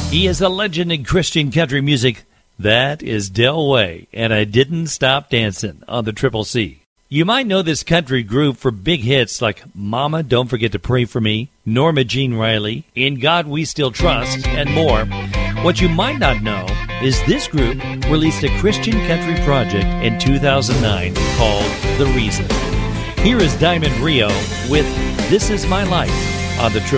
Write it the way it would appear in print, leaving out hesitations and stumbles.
He is a legend in Christian country music. That is Del Way, and I Didn't Stop Dancing on the Triple C. You might know this country group for big hits like Mama, Don't Forget to Pray for Me, Norma Jean Riley, In God We Still Trust, and more. What you might not know is this group released a Christian country project in 2009 called The Reason. Here is Diamond Rio with This Is My Life on the Triple